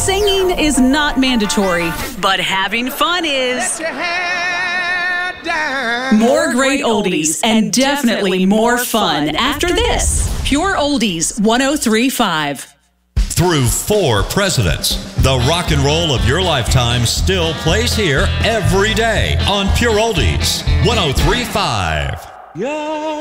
Singing is not mandatory, but having fun is. More great oldies and definitely more fun after this. Pure Oldies 103.5. Through 4 presidents, the rock and roll of your lifetime still plays here every day on Pure Oldies 103.5.